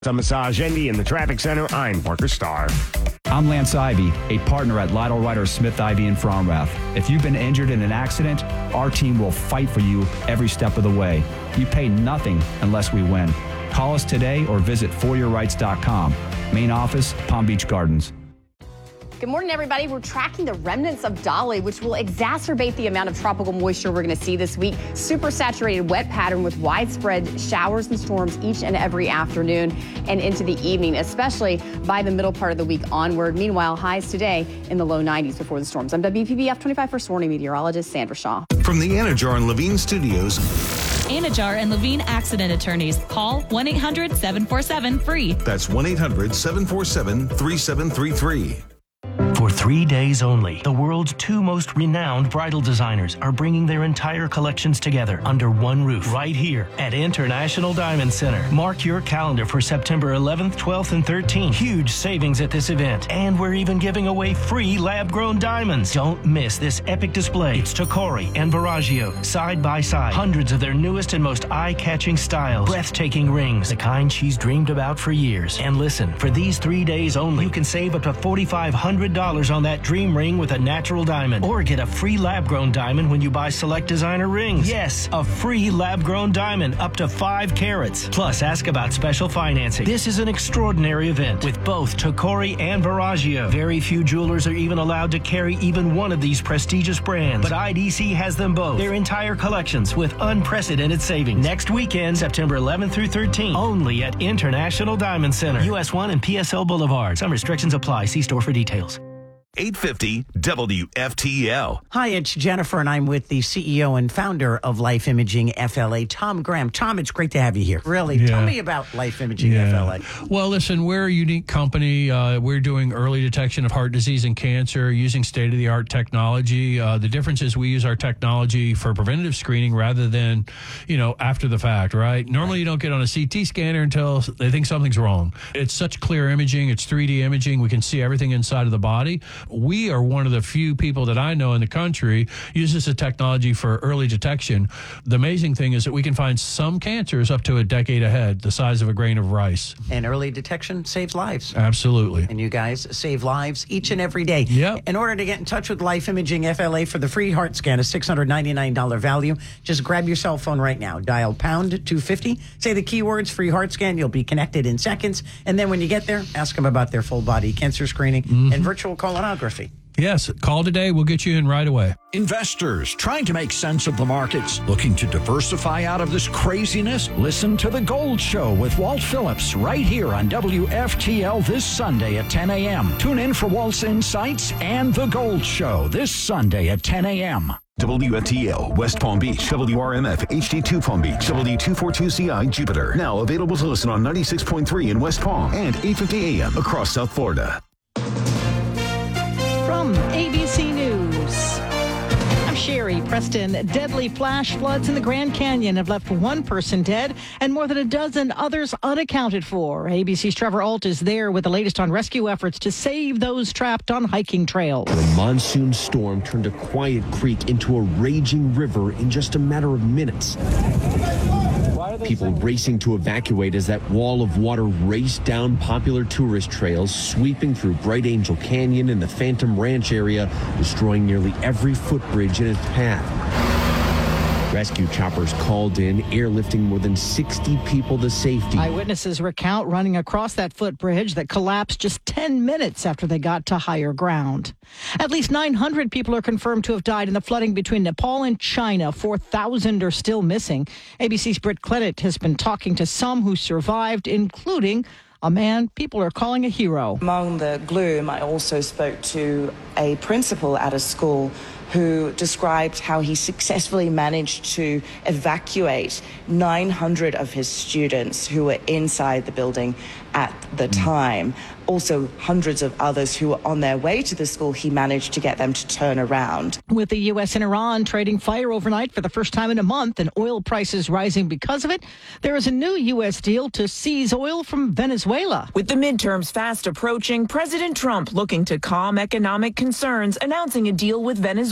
On Massage Envy in the Traffic Center, I'm Parker Starr. I'm Lance Ivy, a partner at Lytle Ryder Smith Ivy in Fromrath. If you've been injured in an accident, our team will fight for you every step of the way. You pay nothing unless we win. Call us today or visit foryourrights.com. Main office, Palm Beach Gardens. Good morning, everybody. We're tracking the remnants of Dolly, which will exacerbate the amount of tropical moisture we're going to see this week. Super saturated wet pattern with widespread showers and storms each and every afternoon and into the evening, especially by the middle part of the week onward. Meanwhile, highs today in the low 90s before the storms. I'm WPBF 25 First Warning meteorologist Sandra Shaw. From the Anajar and Levine Studios. Anajar and Levine Accident Attorneys. Call 1-800-747-FREE. That's 1-800-747-3733. For 3 days only, the world's two most renowned bridal designers are bringing their entire collections together under one roof right here at International Diamond Center. Mark your calendar for September 11th, 12th, and 13th. Huge savings at this event. And we're even giving away free lab-grown diamonds. Don't miss this epic display. It's Tacori and Verragio, side by side. Hundreds of their newest and most eye-catching styles. Breathtaking rings, the kind she's dreamed about for years. And listen, for these 3 days only, you can save up to $4,500 on that dream ring with a natural diamond, or get a free lab-grown diamond when you buy select designer rings. Yes, a free lab-grown diamond up to 5 carats. Plus, ask about special financing. This is an extraordinary event with both Tacori and Verragio. Very few jewelers are even allowed to carry even one of these prestigious brands, but IDC has them both. Their entire collections with unprecedented savings. Next weekend, September 11th through 13th, only at International Diamond Center, US 1 and PSL Boulevard. Some restrictions apply. See store for details. 850 WFTL. Hi, it's Jennifer, and I'm with the CEO and founder of Life Imaging FLA, Tom Graham. Tom, it's great to have you here. Really, tell me about Life Imaging FLA. Well, listen, we're a unique company. We're doing early detection of heart disease and cancer using state-of-the-art technology. The difference is we use our technology for preventative screening rather than, after the fact, right? Normally, you don't get on a CT scanner until they think something's wrong. It's such clear imaging. It's 3D imaging. We can see everything inside of the body. We are one of the few people that I know in the country uses the technology for early detection. The amazing thing is that we can find some cancers up to a decade ahead, the size of a grain of rice. And early detection saves lives. Absolutely. And you guys save lives each and every day. Yep. In order to get in touch with Life Imaging FLA for the free heart scan, a $699 value, just grab your cell phone right now. Dial pound 250. Say the keywords free heart scan. You'll be connected in seconds. And then when you get there, ask them about their full body cancer screening and virtual colonoscopy. Yes, call today. We'll get you in right away. Investors trying to make sense of the markets, looking to diversify out of this craziness? Listen to The Gold Show with Walt Phillips right here on WFTL this Sunday at 10 a.m. Tune in for Walt's insights and The Gold Show this Sunday at 10 a.m. WFTL, West Palm Beach, WRMF, HD2 Palm Beach, W242CI, Jupiter. Now available to listen on 96.3 in West Palm and 850 AM across South Florida. From ABC News, I'm Sherry Preston. Deadly flash floods in the Grand Canyon have left one person dead and more than a dozen others unaccounted for. ABC's Trevor Ault is there with the latest on rescue efforts to save those trapped on hiking trails. The monsoon storm turned a quiet creek into a raging river in just a matter of minutes. People racing to evacuate as that wall of water raced down popular tourist trails, sweeping through Bright Angel Canyon and the Phantom Ranch area, destroying nearly every footbridge in its path. Rescue choppers called in, airlifting more than 60 people to safety. Eyewitnesses recount running across that footbridge that collapsed just 10 minutes after they got to higher ground. At least 900 people are confirmed to have died in the flooding between Nepal and China. 4,000 are still missing. ABC's Britt Clennett has been talking to some who survived, including a man people are calling a hero. Among the gloom, I also spoke to a principal at a school who described how he successfully managed to evacuate 900 of his students who were inside the building at the time. Also, hundreds of others who were on their way to the school, he managed to get them to turn around. With the U.S. and Iran trading fire overnight for the first time in a month and oil prices rising because of it, there is a new U.S. deal to seize oil from Venezuela. With the midterms fast approaching, President Trump looking to calm economic concerns, announcing a deal with Venezuela.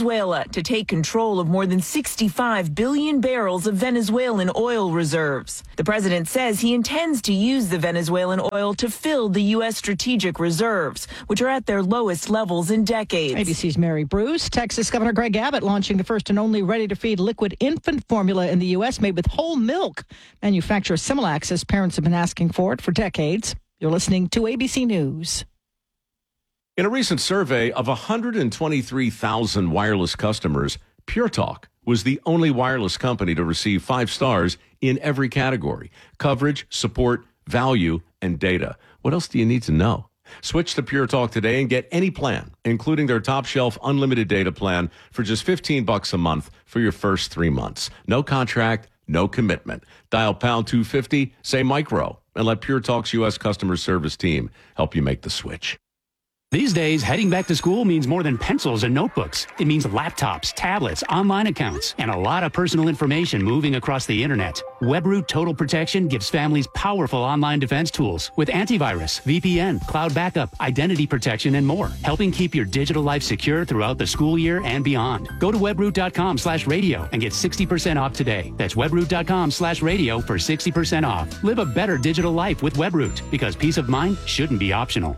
Venezuela to take control of more than 65 billion barrels of Venezuelan oil reserves. The president says he intends to use the Venezuelan oil to fill the U.S. strategic reserves, which are at their lowest levels in decades. ABC's Mary Bruce. Texas Governor Greg Abbott launching the first and only ready-to-feed liquid infant formula in the U.S. made with whole milk. Manufacturer Similac says parents have been asking for it for decades. You're listening to ABC News. In a recent survey of 123,000 wireless customers, Pure Talk was the only wireless company to receive 5 stars in every category: coverage, support, value, and data. What else do you need to know? Switch to Pure Talk today and get any plan, including their top shelf unlimited data plan for just $15 a month for your first 3 months. No contract, no commitment. Dial pound 250, say micro, and let Pure Talk's U.S. customer service team help you make the switch. These days, heading back to school means more than pencils and notebooks. It means laptops, tablets, online accounts, and a lot of personal information moving across the internet. WebRoot Total Protection gives families powerful online defense tools with antivirus, VPN, cloud backup, identity protection, and more, helping keep your digital life secure throughout the school year and beyond. Go to webroot.com/radio and get 60% off today. That's webroot.com/radio for 60% off. Live a better digital life with WebRoot, because peace of mind shouldn't be optional.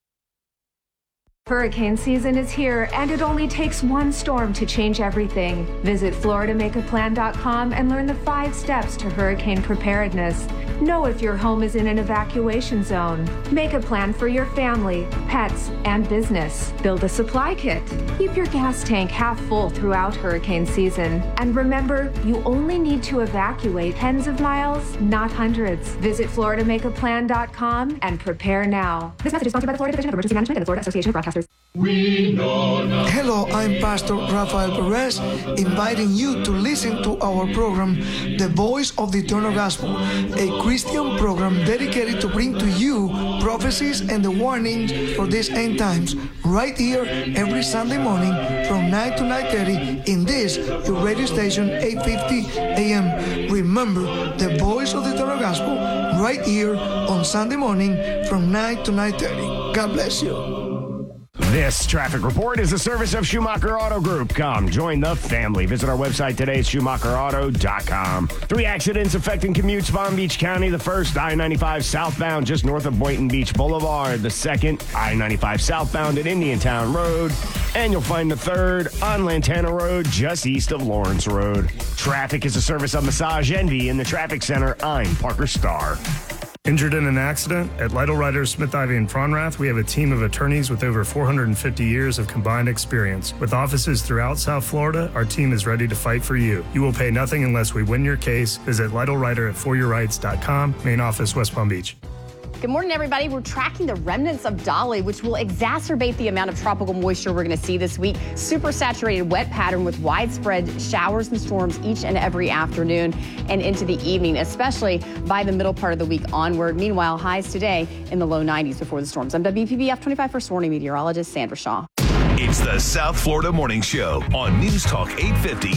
Hurricane season is here, and it only takes one storm to change everything. Visit FloridaMakeAPlan.com and learn the 5 steps to hurricane preparedness. Know if your home is in an evacuation zone. Make a plan for your family, pets, and business. Build a supply kit. Keep your gas tank half full throughout hurricane season. And remember, you only need to evacuate tens of miles, not hundreds. Visit FloridaMakeAPlan.com and prepare now. This message is sponsored by the Florida Division of Emergency Management and the Florida Association of Broadcasters. Hello, I'm Pastor Rafael Perez, inviting you to listen to our program, The Voice of the Eternal Gospel, a Christian program dedicated to bring to you prophecies and the warnings for these end times, right here every Sunday morning from 9 to 9:30 in this, your radio station, 850 AM. Remember, The Voice of the Eternal Gospel, right here on Sunday morning from 9 to 9:30. God bless you. This traffic report is a service of Schumacher Auto Group. Come, join the family. Visit our website today at SchumacherAuto.com. 3 accidents affecting commutes Palm Beach County. The first, I-95 southbound just north of Boynton Beach Boulevard. The second, I-95 southbound at Indiantown Road. And you'll find the third on Lantana Road just east of Lawrence Road. Traffic is a service of Massage Envy in the Traffic Center. I'm Parker Starr. Injured in an accident? At Lytle Ryder, Smith, Ivy, and Fronrath, we have a team of attorneys with over 450 years of combined experience. With offices throughout South Florida, our team is ready to fight for you. You will pay nothing unless we win your case. Visit Lytle Ryder at foryourrights.com, main office, West Palm Beach. Good morning, everybody. We're tracking the remnants of Dolly, which will exacerbate the amount of tropical moisture we're going to see this week. Super saturated wet pattern with widespread showers and storms each and every afternoon and into the evening, especially by the middle part of the week onward. Meanwhile, highs today in the low 90s before the storms. I'm WPBF 25 First Warning meteorologist Sandra Shaw. It's the South Florida Morning Show on News Talk 850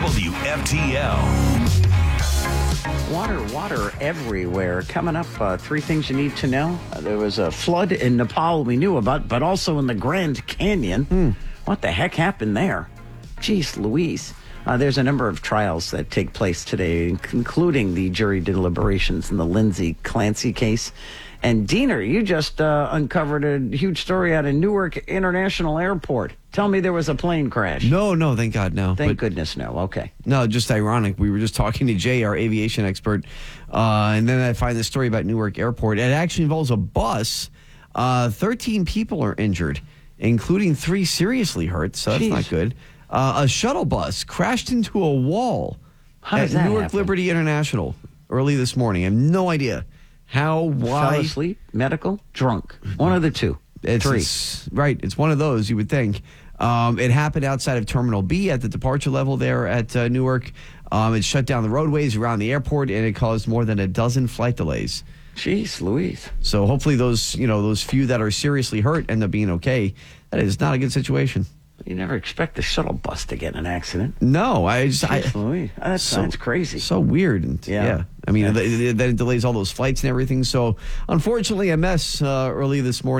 WFTL. Water everywhere. Coming up, 3 things you need to know. There was a flood in Nepal we knew about, but also in the Grand Canyon. What the heck happened there? Jeez Louise. There's a number of trials that take place today, including the jury deliberations in the Lindsay Clancy case. And Diener, you just uncovered a huge story out of Newark International Airport. Tell me there was a plane crash. No, thank God, no. Thank goodness, no. Okay. No, just ironic. We were just talking to Jay, our aviation expert, and then I find this story about Newark Airport. It actually involves a bus. 13 people are injured, including 3 seriously hurt, so that's not good. A shuttle bus crashed into a wall at Newark happen? Liberty International early this morning. I have no idea how, why. Fell asleep, medical, drunk. One of the two. It's right. It's one of those, you would think. It happened outside of Terminal B at the departure level there at Newark. It shut down the roadways around the airport, and it caused more than a dozen flight delays. Jeez Louise. So hopefully those few that are seriously hurt end up being okay. That is not a good situation. You never expect the shuttle bus to get in an accident. No, that's crazy. So weird. And, yeah. I mean, then it delays all those flights and everything. So, unfortunately, a mess early this morning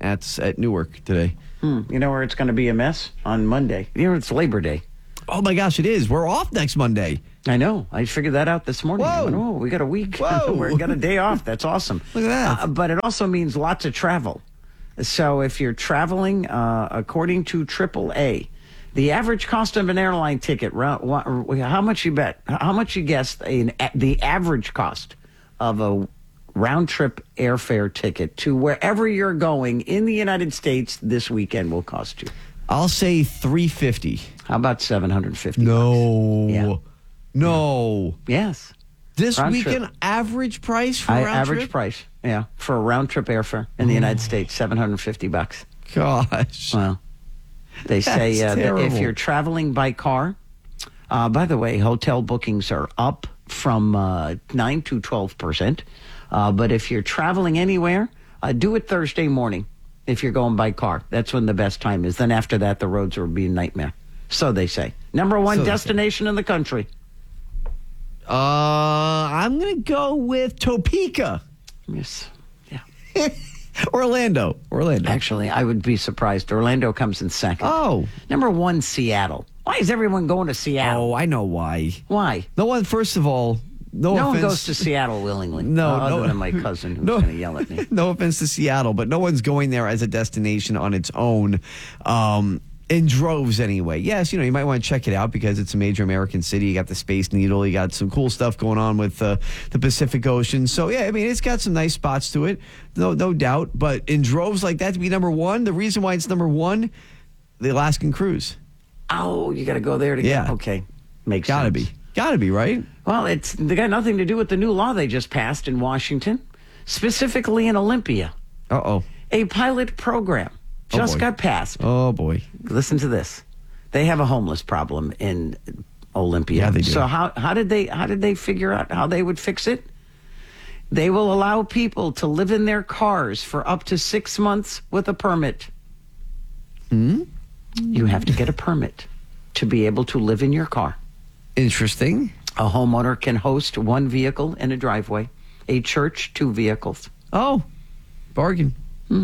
at Newark today. You know where it's going to be a mess? On Monday. It's Labor Day. Oh, my gosh, it is. We're off next Monday. I know. I figured that out this morning. Whoa. I went, we got a week. Whoa. We got a day off. That's awesome. Look at that. But it also means lots of travel. So if you're traveling, according to AAA, the average cost of an airline ticket, how much you bet? How much you guess the average cost of a round-trip airfare ticket to wherever you're going in the United States this weekend will cost you? I'll say $350. How about $750? No. Yeah. No. Yes. This Round weekend, trip. average price for a round average trip? price, yeah, for a round-trip airfare in the United States, $750. Gosh. Well, they say that if you're traveling by car, by the way, hotel bookings are up from 9 to 12%. But if you're traveling anywhere, do it Thursday morning if you're going by car. That's when the best time is. Then after that, the roads will be a nightmare. So they say. Number one destination in the country. I'm going to go with Topeka. Yes. Yeah. Orlando. Actually, I would be surprised. Orlando comes in second. Oh. Number one, Seattle. Why is everyone going to Seattle? Oh, I know why. Why? No one, first of all, no one offense. goes to Seattle willingly. No, other than my cousin who's going to yell at me. No offense to Seattle, but no one's going there as a destination on its own. In droves anyway. Yes, you might want to check it out because it's a major American city. You got the Space Needle. You got some cool stuff going on with the Pacific Ocean. So, yeah, I mean, it's got some nice spots to it. No doubt. But in droves like that to be number one, the reason why it's number one, the Alaskan cruise. Oh, you got to go there to get... Okay. Makes sense. Gotta be, right? Well, they got nothing to do with the new law they just passed in Washington, specifically in Olympia. Uh-oh. A pilot program just got passed. Oh, boy. Listen to this. They have a homeless problem in Olympia. Yeah, they do. So how did they figure out how they would fix it? They will allow people to live in their cars for up to 6 months with a permit. You have to get a permit to be able to live in your car. Interesting. A homeowner can host one vehicle in a driveway. A church, 2 vehicles. Oh, bargain.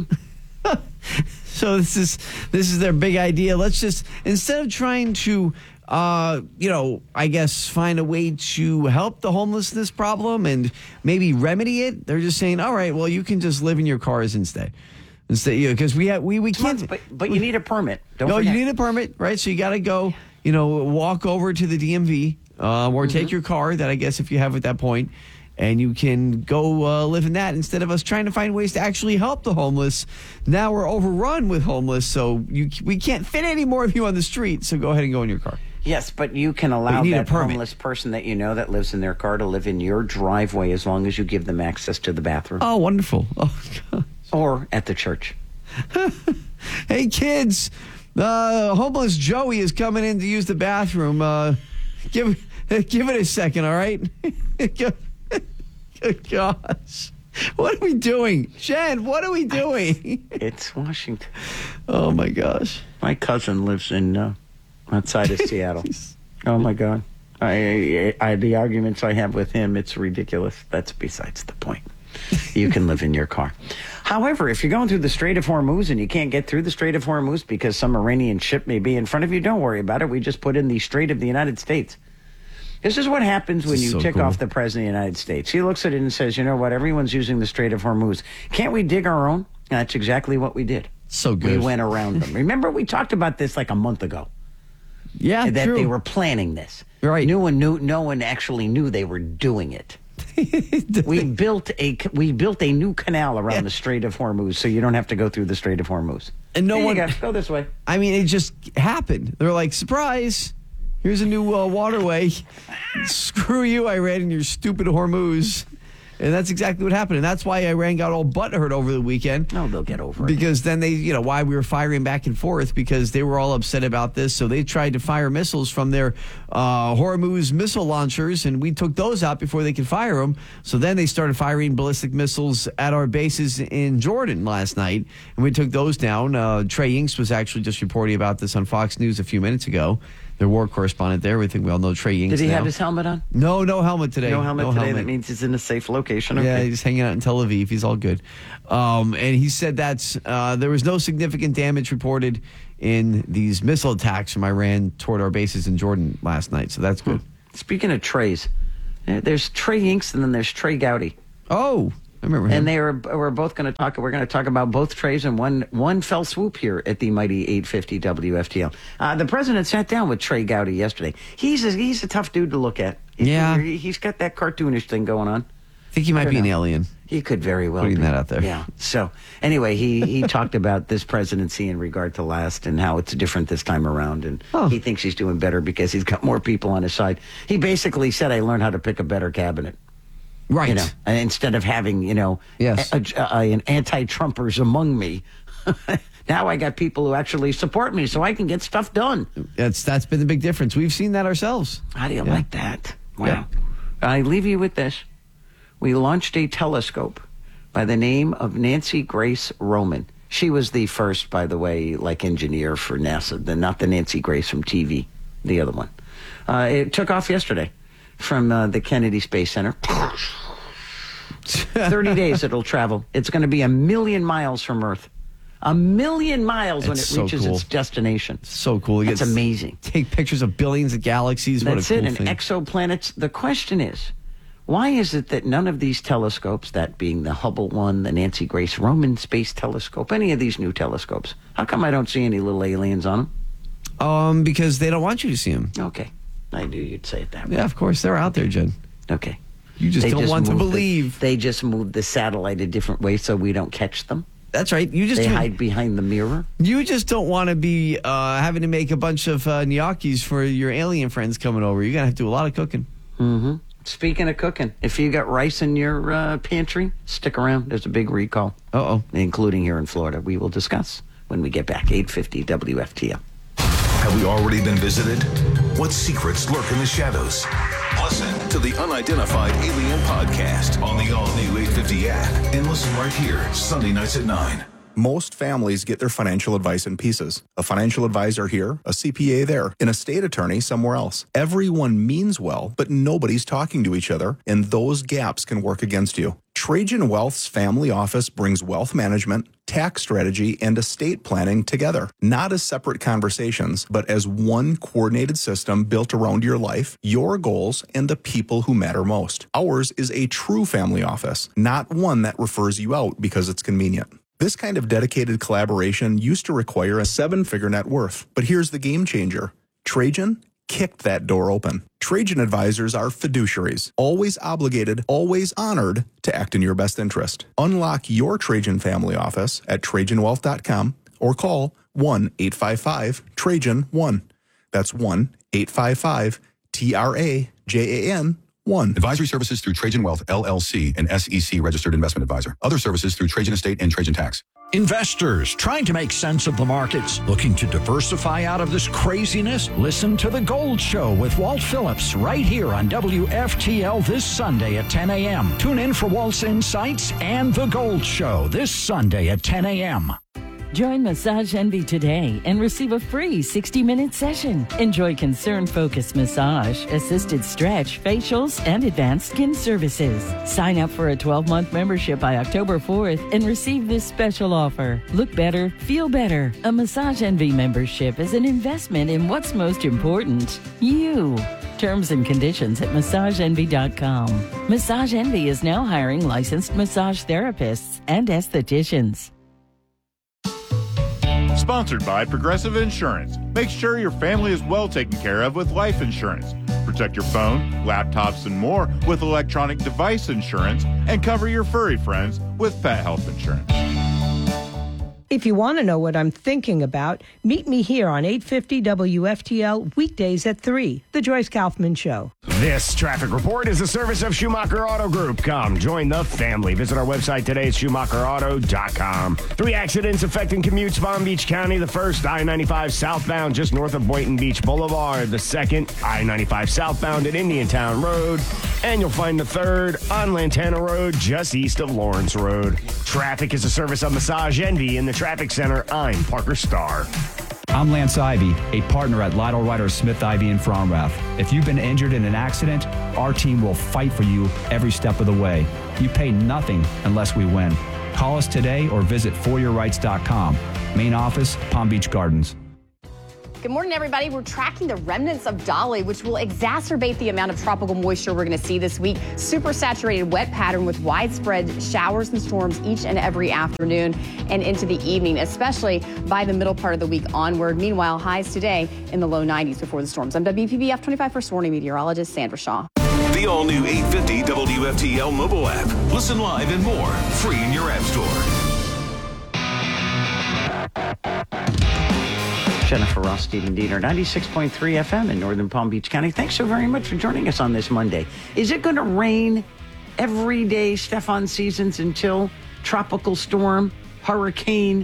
So this is their big idea. Let's just, instead of trying to, I guess find a way to help the homelessness problem and maybe remedy it, they're just saying, all right, well, you can just live in your cars instead. Because we can't. But you need a permit. You need a permit, right? So you got to go, walk over to the DMV or take your car that I guess if you have at that point, and you can go live in that instead of us trying to find ways to actually help the homeless. Now we're overrun with homeless, so we can't fit any more of you on the street. So go ahead and go in your car. Yes, but you can allow that homeless person that that lives in their car to live in your driveway as long as you give them access to the bathroom. Oh, wonderful. Oh, God. Or at the church. Hey, kids, homeless Joey is coming in to use the bathroom. Give it a second, all right? Gosh. What are we doing? Jen, what are we doing? It's Washington. Oh, my gosh. My cousin lives in outside of Seattle. Oh, my God. The arguments I have with him, it's ridiculous. That's besides the point. You can live in your car. However, if you're going through the Strait of Hormuz and you can't get through the Strait of Hormuz because some Iranian ship may be in front of you, don't worry about it. We just put in the Strait of the United States. This is what happens when you tick off the President of the United States. He looks at it and says, you know what, everyone's using the Strait of Hormuz. Can't we dig our own? And that's exactly what we did. So good. We went around them. Remember, we talked about this like a month ago. Yeah, that true. They were planning this. Right. No one actually knew they were doing it. We built a new canal around the Strait of Hormuz, so you don't have to go through the Strait of Hormuz. And go this way. I mean, it just happened. They're like, surprise! Here's a new waterway. Screw you, Iran, and your stupid Hormuz. And that's exactly what happened. And that's why Iran got all butthurt over the weekend. No, they'll get over it. Because then why we were firing back and forth, because they were all upset about this. So they tried to fire missiles from their Hormuz missile launchers, and we took those out before they could fire them. So then they started firing ballistic missiles at our bases in Jordan last night, and we took those down. Trey Inks was actually just reporting about this on Fox News a few minutes ago, their war correspondent there. We think we all know Trey Yingst. Did he now. have his helmet on? No helmet today. No helmet today. That means he's in a safe location. Okay. Yeah, he's hanging out in Tel Aviv. He's all good. And he said that there was no significant damage reported in these missile attacks from Iran toward our bases in Jordan last night. So that's good. Speaking of Treys, there's Trey Yingst and then there's Trey Gowdy. Oh, I remember him. And we're both going to talk. We're going to talk about both Treys in one fell swoop here at the mighty 850 WFTL. The president sat down with Trey Gowdy yesterday. He's a tough dude to look at. He's got that cartoonish thing going on. I think he might be an alien. He could very well putting be. that out there. Yeah. So anyway, he talked about this presidency in regard to last and how it's different this time around, and he thinks he's doing better because he's got more people on his side. He basically said, "I learned how to pick a better cabinet." Right. Instead of having an anti-Trumpers among me. Now I got people who actually support me, so I can get stuff done. That's been the big difference. We've seen that ourselves. How do you like that? Wow. Yeah. I leave you with this. We launched a telescope by the name of Nancy Grace Roman. She was the first, by the way, engineer for NASA. Not the Nancy Grace from TV, the other one. It took off yesterday from the Kennedy Space Center. 30 days it'll travel. It's going to be 1 million miles from Earth. 1 million miles when it reaches its destination. So cool. It's amazing. Take pictures of billions of galaxies. That's what a cool it. thing. And exoplanets. The question is, why is it that none of these telescopes, that being the Hubble one, the Nancy Grace Roman Space Telescope, any of these new telescopes, how come I don't see any little aliens on them? Because they don't want you to see them. Okay. I knew you'd say it that way. Yeah, of course. They're out there, Jen. Okay. You just don't want to believe. They just moved the satellite a different way so we don't catch them. That's right. They hide behind the mirror. You just don't want to be having to make a bunch of gnocchis for your alien friends coming over. You're going to have to do a lot of cooking. Mm-hmm. Speaking of cooking, if you got rice in your pantry, stick around. There's a big recall. Uh-oh. Including here in Florida. We will discuss when we get back. 850 WFTL. Have we already been visited? What secrets lurk in the shadows? Listen to the Unidentified Alien Podcast on the all-new 850 app and listen right here, Sunday nights at 9. Most families get their financial advice in pieces. A financial advisor here, a CPA there, and a state attorney somewhere else. Everyone means well, but nobody's talking to each other, and those gaps can work against you. Trajan Wealth's family office brings wealth management, tax strategy, and estate planning together, not as separate conversations, but as one coordinated system built around your life, your goals, and the people who matter most. Ours is a true family office, not one that refers you out because it's convenient. This kind of dedicated collaboration used to require a 7-figure net worth, but here's the game changer. Trajan kicked that door open. Trajan advisors are fiduciaries, always obligated, always honored to act in your best interest. Unlock your Trajan family office at TrajanWealth.com or call 1-855-TRAJAN-1. That's 1-855-TRAJAN-1. Advisory services through Trajan Wealth, LLC, an SEC registered investment advisor. Other services through Trajan Estate and Trajan Tax. Investors trying to make sense of the markets, looking to diversify out of this craziness? Listen to The Gold Show with Walt Phillips right here on WFTL this Sunday at 10 a.m. Tune in for Walt's insights and The Gold Show this Sunday at 10 a.m. Join Massage Envy today and receive a free 60-minute session. Enjoy concern-focused massage, assisted stretch, facials, and advanced skin services. Sign up for a 12-month membership by October 4th and receive this special offer. Look better, feel better. A Massage Envy membership is an investment in what's most important, you. Terms and conditions at MassageEnvy.com. Massage Envy is now hiring licensed massage therapists and estheticians. Sponsored by Progressive Insurance. Make sure your family is well taken care of with life insurance. Protect your phone, laptops, and more with electronic device insurance, and cover your furry friends with pet health insurance. If you want to know what I'm thinking about, meet me here on 850 WFTL weekdays at 3, The Joyce Kaufman Show. This traffic report is a service of Schumacher Auto Group. Come join the family. Visit our website today at SchumacherAuto.com. 3 accidents affecting commutes, Palm Beach County. The first, I-95 southbound just north of Boynton Beach Boulevard. The second, I-95 southbound at Indiantown Road. And you'll find the third on Lantana Road just east of Lawrence Road. Traffic is a service of Massage Envy in the Traffic Center. I'm Parker Starr. I'm Lance Ivy, a partner at Lytle Ryder Smith Ivy in Fromrath. If you've been injured in an accident, our team will fight for you every step of the way. You pay nothing unless we win. Call us today or visit foryourrights.com. Main office, Palm Beach Gardens. Good morning, everybody. We're tracking the remnants of Dolly, which will exacerbate the amount of tropical moisture we're going to see this week. Super saturated wet pattern with widespread showers and storms each and every afternoon and into the evening, especially by the middle part of the week onward. Meanwhile, highs today in the low 90s before the storms. I'm WPBF 25 First Warning meteorologist Sandra Shaw. The all-new 850 WFTL mobile app. Listen live and more, free in your app store. Jennifer Ross, Stephen Diener, 96.3 FM in Northern Palm Beach County. Thanks so very much for joining us on this Monday. Is it going to rain every day, Stefan Seasons, until tropical storm, hurricane,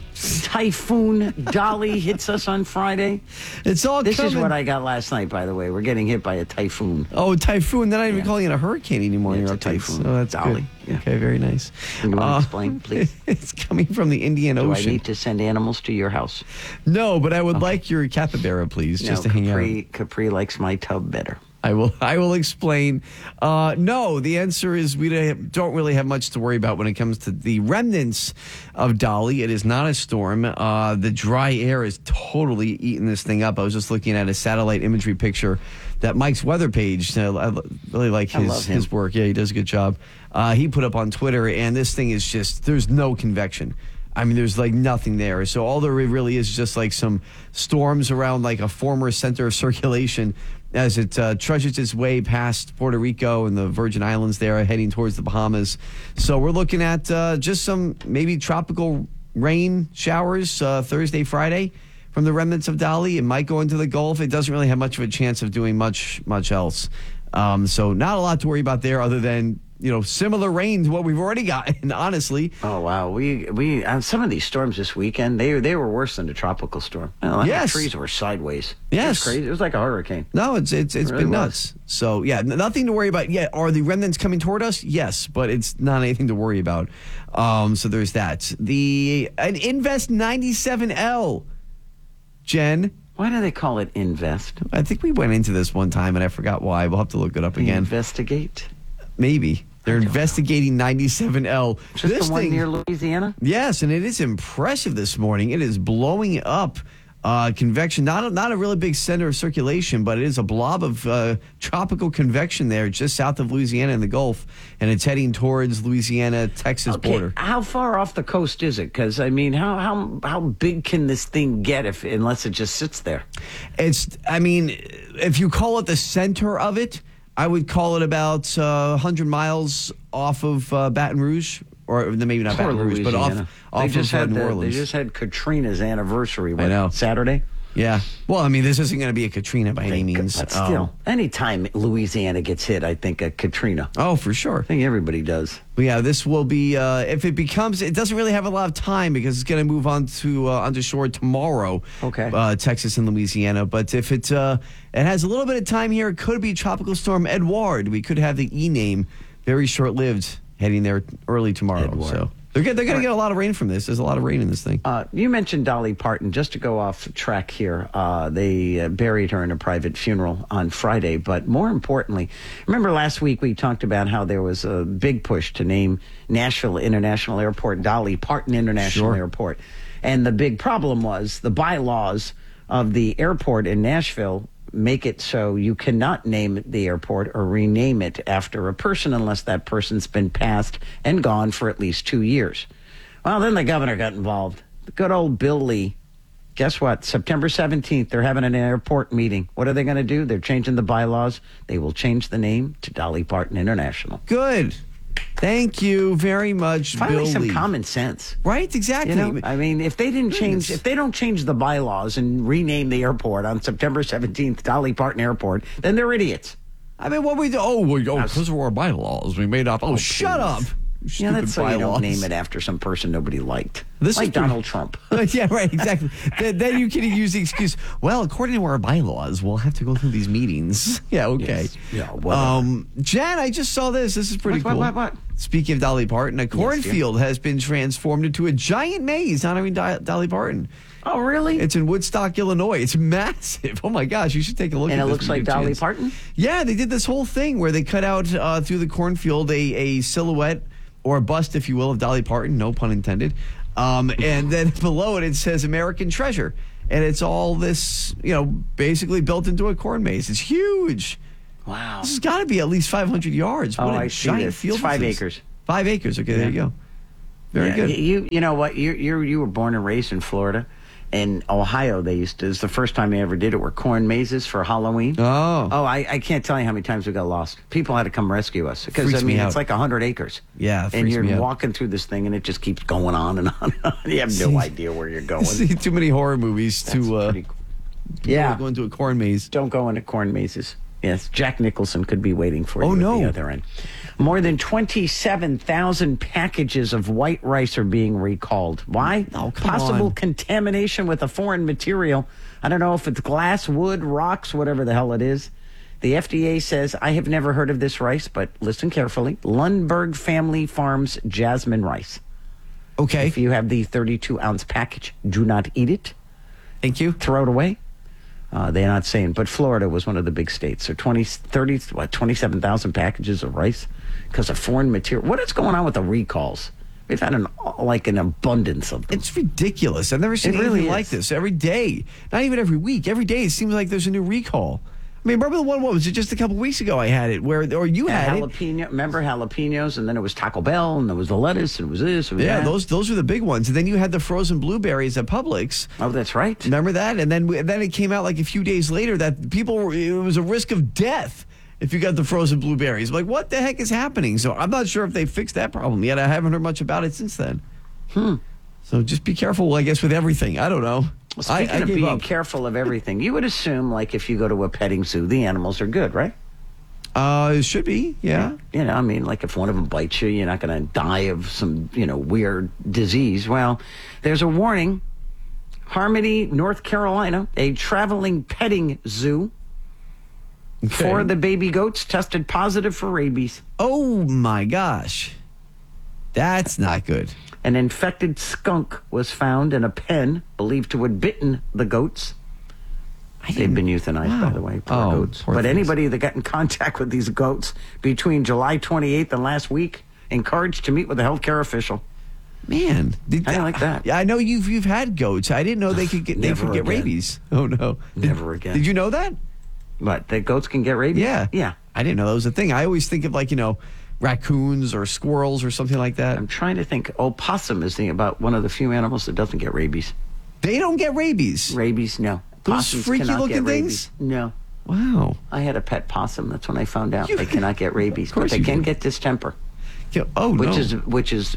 typhoon Dolly hits us on Friday? It's all This coming. is what I got last night, by the way. We're getting hit by a typhoon. Oh, typhoon. They're not even calling it a hurricane anymore. Yeah, it's You're a typhoon. Oh, that's Dolly. good. Yeah. Okay, very nice. You want to explain, please? It's coming from the Indian Do Ocean. I need to send animals to your house? No, but I would like your capybara, please, just to hang out. Capri likes my tub better. I will explain. No, the answer is we don't really have much to worry about when it comes to the remnants of Dolly. It is not a storm. The dry air is totally eating this thing up. I was just looking at a satellite imagery picture that Mike's weather page. I really like his work. Yeah, he does a good job. He put up on Twitter, and this thing is just, there's no convection. I mean, there's like nothing there. So all there really is just like some storms around like a former center of circulation as it trudges its way past Puerto Rico and the Virgin Islands there, heading towards the Bahamas. So we're looking at just some maybe tropical rain showers Thursday, Friday from the remnants of Dolly. It might go into the Gulf. It doesn't really have much of a chance of doing much else. So not a lot to worry about there other than, similar rain to what we've already gotten, honestly. Oh, wow. We some of these storms this weekend, they were worse than the tropical storm. Yes. The trees were sideways. Yes. It was crazy. It was like a hurricane. No, it's really been nuts. So, yeah, nothing to worry about yet. Are the remnants coming toward us? Yes, but it's not anything to worry about. So there's that. An Invest 97L, Jen. Why do they call it Invest? I think we went into this one time, and I forgot why. We'll have to look it up again. Investigate? Maybe. They're investigating 97L. Just this the one thing, near Louisiana? Yes, and it is impressive this morning. It is blowing up convection. Not a really big center of circulation, but it is a blob of tropical convection there just south of Louisiana in the Gulf, and it's heading towards Louisiana-Texas border. How far off the coast is it? Because, I mean, how big can this thing get unless it just sits there? If you call it the center of it, I would call it about 100 miles off of Baton Rouge, or maybe not Baton Rouge, but off of New Orleans. They just had Katrina's anniversary. I know. Saturday? Yeah. Well, this isn't going to be a Katrina by any means. But still, anytime Louisiana gets hit, I think a Katrina. Oh, for sure. I think everybody does. But yeah, this will be, if it becomes, it doesn't really have a lot of time because it's going to move on to onto shore tomorrow. Okay. Texas and Louisiana. But if it has a little bit of time here, it could be Tropical Storm Edouard. We could have the E name, very short-lived, heading there early tomorrow. Edouard. So they're going to get a lot of rain from this. There's a lot of rain in this thing. You mentioned Dolly Parton. Just to go off track here, they buried her in a private funeral on Friday. But more importantly, remember last week we talked about how there was a big push to name Nashville International Airport Dolly Parton International Airport. And the big problem was the bylaws of the airport in Nashville make it so you cannot name the airport or rename it after a person unless that person's been passed and gone for at least 2 years. Well, then the governor got involved. The good old Bill Lee. Guess what? September 17th, they're having an airport meeting. What are they going to do? They're changing the bylaws. They will change the name to Dolly Parton International. Good. Thank you very much, Finally, Bill some Lee. common sense. Right, exactly. If they didn't change, if they don't change the bylaws and rename the airport on September 17th, Dolly Parton Airport, then they're idiots. What we do? Because of our bylaws, we made up. Shut up. Yeah, that's so you don't name it after some person nobody liked. Like Donald Trump. Yeah, right, exactly. then you can use the excuse, well, according to our bylaws, we'll have to go through these meetings. Yeah, okay. Yes. Yeah, whatever. Jen, I just saw this. This is pretty cool. What? Speaking of Dolly Parton, a cornfield has been transformed into a giant maze honoring Dolly Parton. Oh, really? It's in Woodstock, Illinois. It's massive. Oh, my gosh. You should take a look at this. And it looks like Dolly Parton? Yeah, they did this whole thing where they cut out through the cornfield a silhouette or a bust, if you will, of Dolly Parton. No pun intended. And then below it says American Treasure. And it's all this, basically built into a corn maze. It's huge. Wow. This has got to be at least 500 yards. What I a see giant this. field. It's 5 acres. 5 acres. Okay, there you go. Very good. You know what? You were born and raised in Florida. In Ohio, it's the first time they ever did it, were corn mazes for Halloween. Oh, I can't tell you how many times we got lost. People had to come rescue us because Freaks me out. It's like 100 acres. Yeah, and freaks you're me out. walking through this thing, and it just keeps going on and on and on. You have no idea where you're going. See too many horror movies to go into a corn maze. Don't go into corn mazes. Yes, Jack Nicholson could be waiting for you no. at the other end. More than 27,000 packages of white rice are being recalled. Why? Oh, Possible contamination with a foreign material. I don't know if it's glass, wood, rocks, whatever the hell it is. The FDA says, I have never heard of this rice, but listen carefully. Lundberg Family Farms Jasmine rice. Okay. If you have the 32-ounce package, do not eat it. Thank you. Throw it away. They're not saying, but Florida was one of the big states. So 27,000 packages of rice because of foreign material. What is going on with the recalls? We've had an abundance of them. It's ridiculous. I've never seen anything like this. Every day, not even every week, every day it seems like there's a new recall. I mean, remember the one, what was it, just a couple weeks ago I had it, you had jalapeno, it. Remember jalapenos, and then it was Taco Bell, and there was the lettuce, and it was this, and yeah, that. those were the big ones. And then you had the frozen blueberries at Publix. Oh, that's right. Remember that? And then it came out like a few days later that it was a risk of death if you got the frozen blueberries. I'm like, what the heck is happening? So I'm not sure if they fixed that problem yet. I haven't heard much about it since then. So just be careful, I guess, with everything. I don't know. Speaking of being careful of everything, you would assume, like, if you go to a petting zoo, the animals are good, right? It should be, yeah. I mean, like, if one of them bites you, you're not going to die of some, weird disease. Well, there's a warning. Harmony, North Carolina, a traveling petting zoo. Okay. 4 of the baby goats tested positive for rabies. Oh, my gosh. That's not good. An infected skunk was found in a pen believed to have bitten the goats. They've been euthanized, by the way, poor goats. But anybody that got in contact with these goats between July 28th and last week, encouraged to meet with a healthcare official. Man, I like that. Yeah, I know you've had goats. I didn't know they could get rabies. Oh no, never again. Did you know that? What, that goats can get rabies? Yeah. I didn't know that was a thing. I always think of raccoons or squirrels or something like that. I'm trying to think. Opossum is about one of the few animals that doesn't get rabies. They don't get rabies? Rabies, no. Those freaky looking things? No. Wow. I had a pet possum. That's when I found out they cannot get rabies, but they can get distemper. Yeah. Which is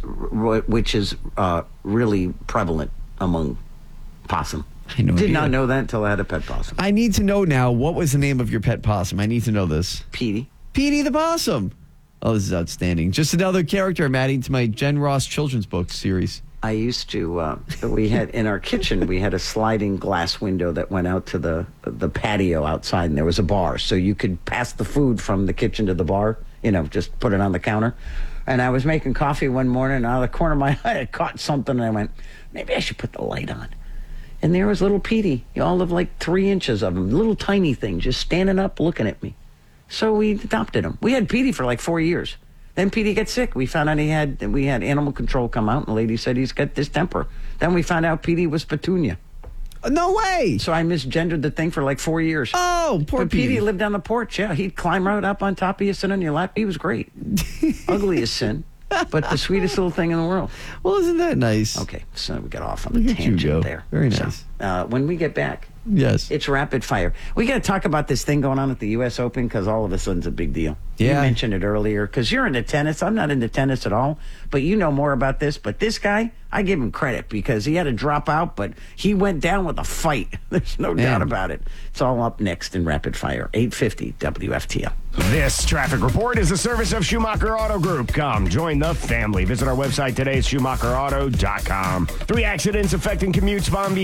really prevalent among possum. I did not know that until I had a pet possum. I need to know now, what was the name of your pet possum? I need to know this. Petey. Petey the possum. Oh, this is outstanding. Just another character I'm adding to my Jen Ross children's book series. I used to, we had in our kitchen, we had a sliding glass window that went out to the patio outside, and there was a bar. So you could pass the food from the kitchen to the bar, just put it on the counter. And I was making coffee one morning, and out of the corner of my eye, I caught something, and I went, maybe I should put the light on. And there was little Petey, all of like 3 inches of him, little tiny thing, just standing up looking at me. So we adopted him. We had Petey for like 4 years. Then Petey got sick. We found out we had animal control come out, and the lady said he's got distemper. Then we found out Petey was Petunia. No way! So I misgendered the thing for like 4 years. Oh, poor Petey. Petey lived on the porch, yeah. He'd climb right up on top of you, sit on your lap. He was great. Ugly as sin, but the sweetest little thing in the world. Well, isn't that nice? Okay, so we got off on the tangent there. Very nice. So, when we get back, yes, it's rapid fire. We got to talk about this thing going on at the U.S. Open because all of a sudden it's a big deal. Yeah. You mentioned it earlier because you're into tennis. I'm not into tennis at all, but you know more about this. But this guy, I give him credit because he had to drop out, but he went down with a fight. There's no doubt about it. It's all up next in Rapid Fire, 850 WFTL. This traffic report is a service of Schumacher Auto Group. Come join the family. Visit our website today at SchumacherAuto.com. 3 accidents affecting commutes, Palm Beach County.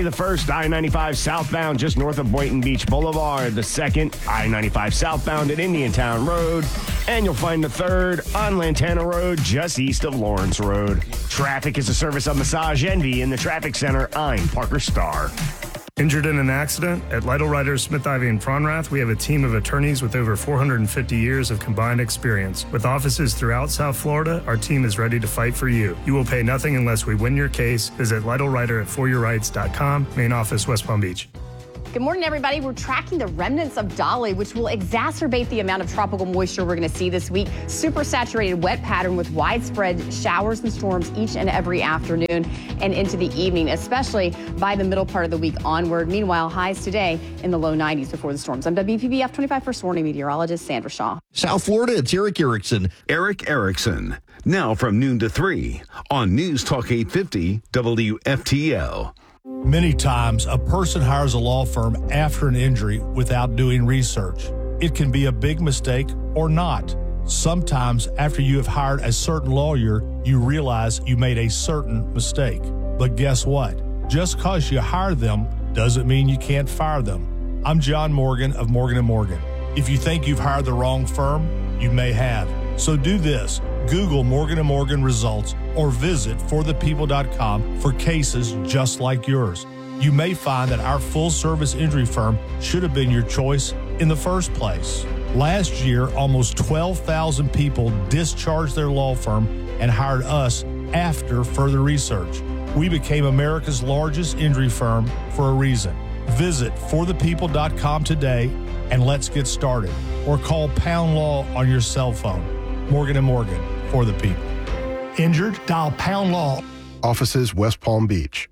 the first I-95 southbound just north of Boynton Beach Boulevard, the second I-95 southbound at Indiantown Road, and you'll find the third on Lantana Road just east of Lawrence Road. Traffic is a service of Massage Envy in the Traffic Center. I'm Parker Starr. Injured in an accident? At Lytle Writers, Smith, Ivy, and Fronrath, we have a team of attorneys with over 450 years of combined experience. With offices throughout South Florida, our team is ready to fight for you. You will pay nothing unless we win your case. Visit LytleWriter@foryourrights.com, main office, West Palm Beach. Good morning, everybody. We're tracking the remnants of Dolly, which will exacerbate the amount of tropical moisture we're going to see this week. Super saturated wet pattern with widespread showers and storms each and every afternoon and into the evening, especially by the middle part of the week onward. Meanwhile, highs today in the low 90s before the storms. I'm WPBF 25 First Warning meteorologist Sandra Shaw. South Florida, it's Eric Erickson. Eric Erickson. Now from noon to 3 on News Talk 850 WFTL. Many times, a person hires a law firm after an injury without doing research. It can be a big mistake or not. Sometimes, after you have hired a certain lawyer, you realize you made a certain mistake. But guess what? Just because you hire them doesn't mean you can't fire them. I'm John Morgan of Morgan & Morgan. If you think you've hired the wrong firm, you may have. So do this. Google Morgan & Morgan results or visit forthepeople.com for cases just like yours. You may find that our full-service injury firm should have been your choice in the first place. Last year, almost 12,000 people discharged their law firm and hired us after further research. We became America's largest injury firm for a reason. Visit forthepeople.com today and let's get started. Or call Pound Law on your cell phone. Morgan & Morgan, for the people. Injured? Dial Pound Law. Offices, West Palm Beach.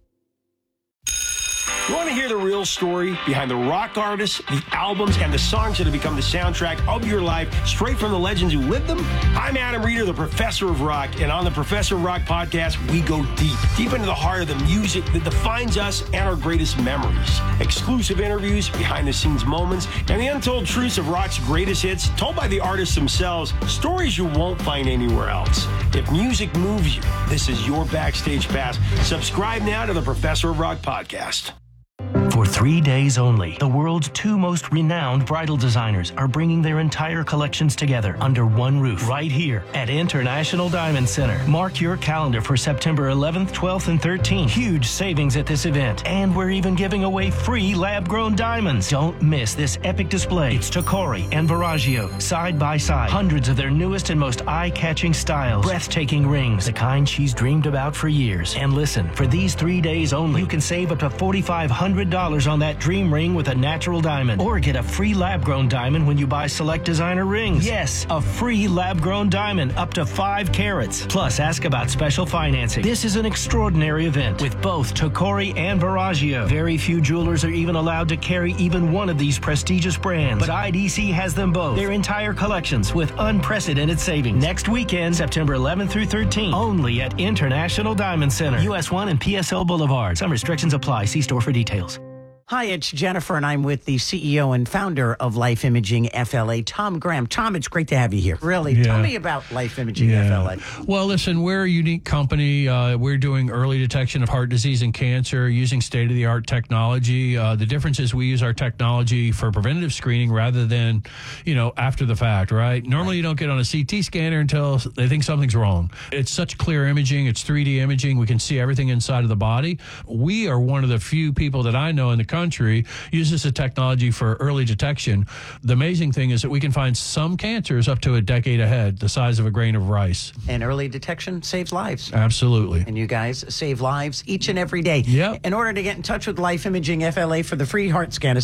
You want to hear the real story behind the rock artists, the albums, and the songs that have become the soundtrack of your life, straight from the legends who lived them? I'm Adam Reeder, the Professor of Rock, and on the Professor of Rock podcast, we go deep into the heart of the music that defines us and our greatest memories. Exclusive interviews, behind-the-scenes moments, and the untold truths of rock's greatest hits, told by the artists themselves, stories you won't find anywhere else. If music moves you, this is your backstage pass. Subscribe now to the Professor of Rock podcast. For 3 days only, the world's two most renowned bridal designers are bringing their entire collections together under one roof right here at International Diamond Center. Mark your calendar for September 11th, 12th, and 13th. Huge savings at this event, and we're even giving away free lab-grown diamonds. Don't miss this epic display. It's Tocori and Verragio, side by side. Hundreds of their newest and most eye-catching styles. Breathtaking rings, the kind she's dreamed about for years. And listen, for these 3 days only, you can save up to $4,500 on that dream ring with a natural diamond. Or get a free lab-grown diamond when you buy select designer rings. Yes, a free lab-grown diamond up to 5 carats. Plus, ask about special financing. This is an extraordinary event with both Tocori and Verragio. Very few jewelers are even allowed to carry even one of these prestigious brands. But IDC has them both. Their entire collections with unprecedented savings. Next weekend, September 11th through 13th. Only at International Diamond Center. US 1 and PSL Boulevard. Some restrictions apply. See store for details. Hi, it's Jennifer, and I'm with the CEO and founder of Life Imaging FLA, Tom Graham. Tom, it's great to have you here. Really, tell me about Life Imaging FLA. Well, listen, we're a unique company. We're doing early detection of heart disease and cancer using state-of-the-art technology. The difference is we use our technology for preventative screening rather than, after the fact, right? Normally, you don't get on a CT scanner until they think something's wrong. It's such clear imaging. It's 3D imaging. We can see everything inside of the body. We are one of the few people that I know in the country uses the technology for early detection. The amazing thing is that we can find some cancers up to a decade ahead, the size of a grain of rice. And early detection saves lives. Absolutely. And you guys save lives each and every day. Yep. In order to get in touch with Life Imaging FLA for the free heart scan, a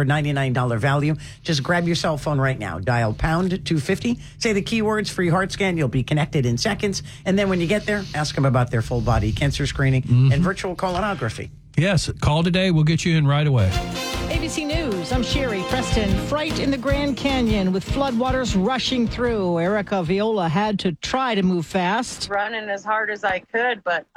$699 value, just grab your cell phone right now. Dial pound 250. Say the keywords free heart scan. You'll be connected in seconds. And then when you get there, ask them about their full body cancer screening and virtual colonography. Yes, call today. We'll get you in right away. ABC News, I'm Sherry Preston. Fright in the Grand Canyon with floodwaters rushing through. Erica Viola had to try to move fast. Running as hard as I could, but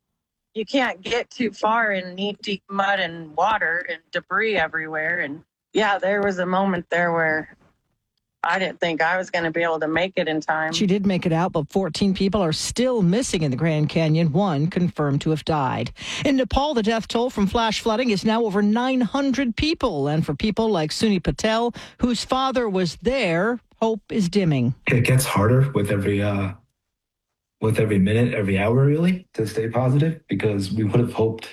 you can't get too far in knee-deep mud and water and debris everywhere. And yeah, there was a moment there where I didn't think I was going to be able to make it in time. She did make it out, but 14 people are still missing in the Grand Canyon, one confirmed to have died. In Nepal, the death toll from flash flooding is now over 900 people. And for people like Suni Patel, whose father was there, hope is dimming. It gets harder with every minute, every hour, really, to stay positive, because we would have hoped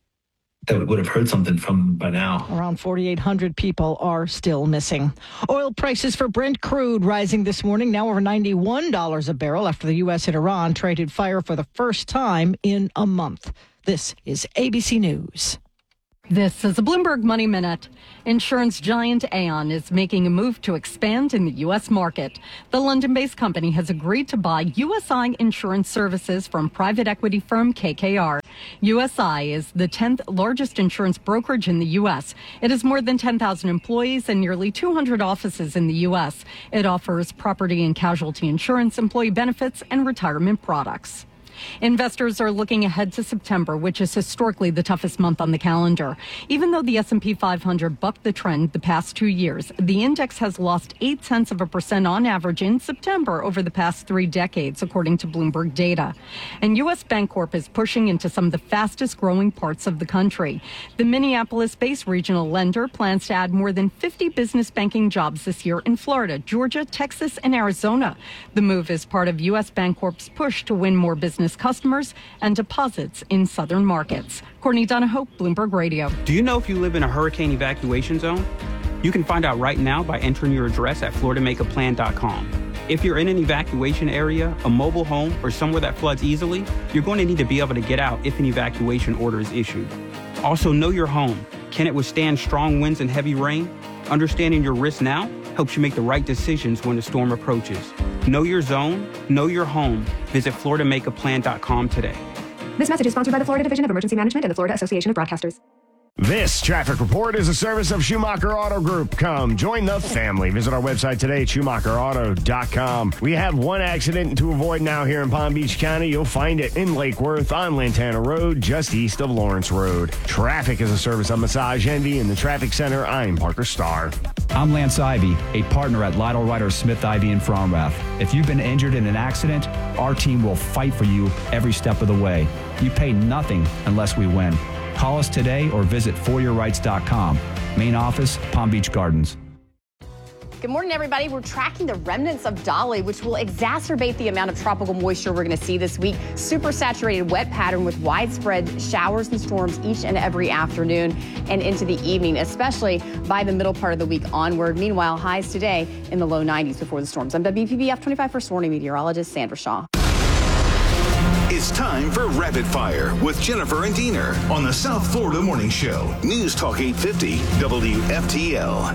that we would have heard something from them by now. Around 4,800 people are still missing. Oil prices for Brent crude rising this morning, now over $91 a barrel after the U.S. and Iran traded fire for the first time in a month. This is ABC News. This is a Bloomberg Money Minute. Insurance giant Aon is making a move to expand in the U.S. market. The London-based company has agreed to buy USI Insurance Services from private equity firm KKR. USI is the 10th largest insurance brokerage in the U.S. It has more than 10,000 employees and nearly 200 offices in the U.S. It offers property and casualty insurance, employee benefits, and retirement products. Investors are looking ahead to September, which is historically the toughest month on the calendar. Even though the S&P 500 bucked the trend the past 2 years, the index has lost 0.8% on average in September over the past 3 decades, according to Bloomberg data. And U.S. Bancorp is pushing into some of the fastest growing parts of the country. The Minneapolis-based regional lender plans to add more than 50 business banking jobs this year in Florida, Georgia, Texas, and Arizona. The move is part of U.S. Bancorp's push to win more business customers and deposits in southern markets. Courtney Donahoe, Bloomberg Radio. Do you know if you live in a hurricane evacuation zone? You can find out right now by entering your address at FloridaMakeAPlan.com. If you're in an evacuation area, a mobile home, or somewhere that floods easily, you're going to need to be able to get out if an evacuation order is issued. Also, know your home. Can it withstand strong winds and heavy rain? Understanding your risk now helps you make the right decisions when the storm approaches. Know your zone, know your home. Visit FloridaMakeAPlan.com today. This message is sponsored by the Florida Division of Emergency Management and the Florida Association of Broadcasters. This traffic report is a service of Schumacher Auto Group. Come join the family. Visit our website today at SchumacherAuto.com. We have one accident to avoid now here in Palm Beach County. You'll find it in Lake Worth on Lantana Road, just east of Lawrence Road. Traffic is a service of Massage Envy in the Traffic Center. I'm Parker Starr. I'm Lance Ivy, a partner at Lytle Ryder Smith Ivy in Fromrath. If you've been injured in an accident, our team will fight for you every step of the way. You pay nothing unless we win. Call us today or visit foryourrights.com. Main office, Palm Beach Gardens. Good morning, everybody. We're tracking the remnants of Dolly, which will exacerbate the amount of tropical moisture we're going to see this week. Super saturated wet pattern with widespread showers and storms each and every afternoon and into the evening, especially by the middle part of the week onward. Meanwhile, highs today in the low 90s before the storms. I'm WPBF 25 First Warning meteorologist Sandra Shaw. It's time for Rapid Fire with Jennifer and Diener on the South Florida Morning Show. News Talk 850 WFTL.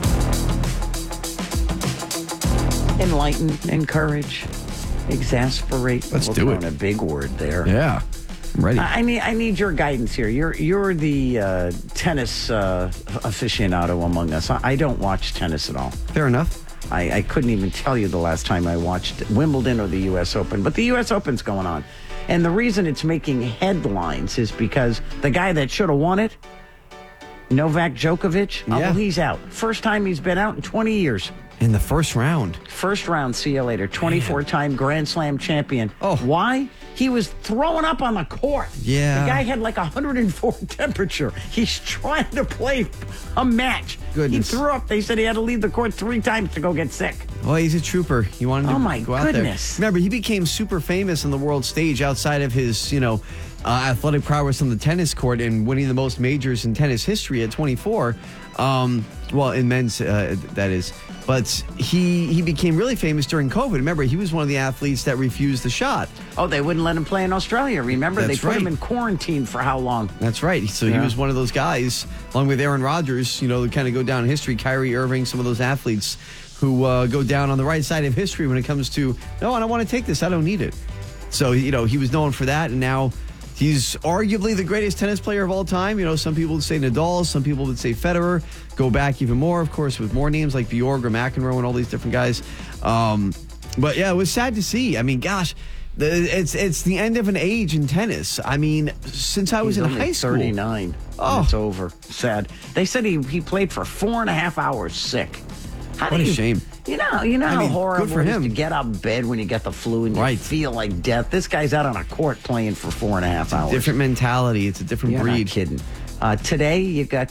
Enlighten, encourage, exasperate. Let's do it. A big word there. Yeah, I'm ready. I need your guidance here. You're the tennis aficionado among us. I don't watch tennis at all. Fair enough. I couldn't even tell you the last time I watched Wimbledon or the U.S. Open, but the U.S. Open's going on. And the reason it's making headlines is because the guy that should have won it, Novak Djokovic, well, he's out. First time he's been out in 20 years. In the first round. First round, see you later. 24-time Grand Slam champion. Oh. Why? He was throwing up on the court. Yeah. The guy had like 104 temperature. He's trying to play a match. Goodness. He threw up. They said he had to leave the court 3 times to go get sick. Well, he's a trooper. He wanted to go out there. Goodness. Remember, he became super famous on the world stage outside of his, athletic prowess on the tennis court and winning the most majors in tennis history at 24. Well, in men's, that is. But he became really famous during COVID. Remember, he was one of the athletes that refused the shot. Oh, they wouldn't let him play in Australia. Remember, That's they put him right. in quarantine for how long? That's right. So he was one of those guys, along with Aaron Rodgers, to kind of go down in history. Kyrie Irving, some of those athletes who go down on the right side of history when it comes to, no, I don't want to take this. I don't need it. So, he was known for that, and now he's arguably the greatest tennis player of all time. Some people would say Nadal, some people would say Federer. Go back even more, of course, with more names like Bjork or McEnroe and all these different guys. But yeah, it was sad to see. I mean, gosh, it's the end of an age in tennis. I mean, since I was in high school. 39. Oh, it's over. Sad. They said he played for 4.5 hours sick. What a shame. You know how good horrible for it is him. to get out of bed when you get the flu and you feel like death. This guy's out on a court playing for 4.5 hours. Different mentality. It's a different You're breed. not kidding. Today you got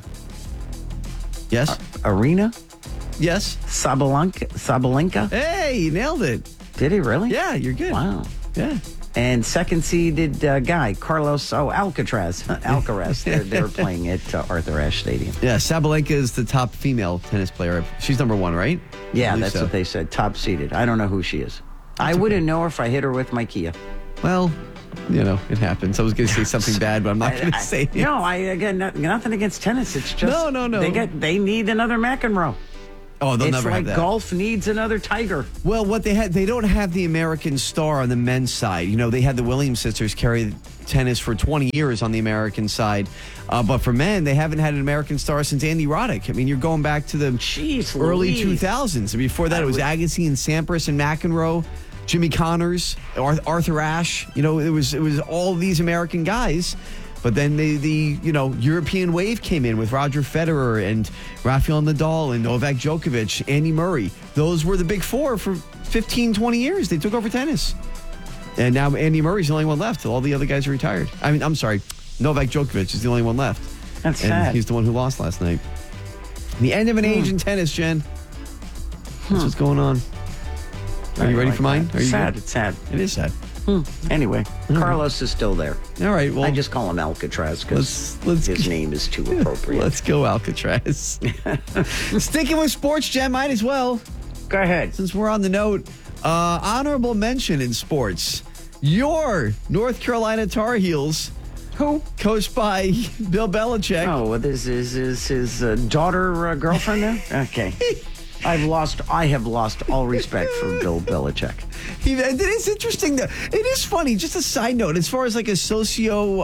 yes, Arena. Yes, Sabalenka. Hey, you nailed it. Did he really? Yeah, you're good. Wow. Yeah. And second seeded guy, Carlos Alcaraz. They're playing at Arthur Ashe Stadium. Yeah, Sabalenka is the top female tennis player. She's number 1, right? Yeah, that's what they said. Top seeded. I don't know who she is. I wouldn't know her if I hit her with my Kia. Well, it happens. I was going to say something bad, but I'm not going to say it. No, again, nothing against tennis. It's just no. They need another McEnroe. Oh, they'll it's never have like that. Golf needs another Tiger. Well, what they don't have the American star on the men's side. They had the Williams sisters carry tennis for 20 years on the American side. But for men, they haven't had an American star since Andy Roddick. I mean, you're going back to the early 2000s. And before that, it was Agassi and Sampras and McEnroe, Jimmy Connors, Arthur Ashe. It was all these American guys. But then the European wave came in with Roger Federer and Rafael Nadal and Novak Djokovic, Andy Murray. Those were the big four for 15, 20 years. They took over tennis. And now Andy Murray's the only one left. All the other guys are retired. I mean, I'm sorry. Novak Djokovic is the only one left. That's and sad. He's the one who lost last night. The end of an age in tennis, Jen. That's what's going on. Are you ready for mine? Are you sad. good? It's sad. It is sad. Anyway, Carlos is still there. All right. Well, I just call him Alcatraz because his name is too appropriate. Let's go, Alcatraz. Sticking with sports, Jen, might as well. Go ahead. Since we're on the note, honorable mention in sports. Your North Carolina Tar Heels. Who? Coached by Bill Belichick. Oh, this is his daughter, girlfriend there? Okay. I have lost all respect for Bill Belichick. It is interesting though. It is funny. Just a side note, as far as like a socio